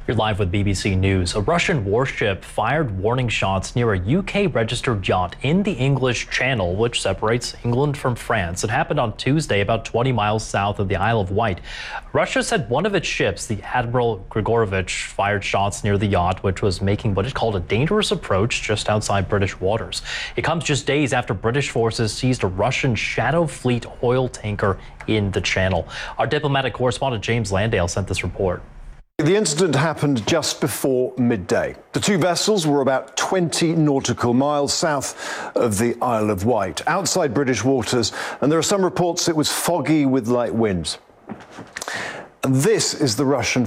You're live with BBC News. A Russian warship fired warning shots near a UK-registered yacht in the English Channel, which separates England from France. It happened on Tuesday, about 20 miles south of the Isle of Wight. Russia said one of its ships, the Admiral Grigorovich, fired shots near the yacht, which was making what it called a dangerous approach just outside British waters. It comes just days after British forces seized a Russian Shadow Fleet oil tanker in the Channel. Our diplomatic correspondent James Landale sent this report. The incident happened just before midday. The two vessels were about 20 nautical miles south of the Isle of Wight, outside British waters, and there are some reports it was foggy with light winds. And this is the Russian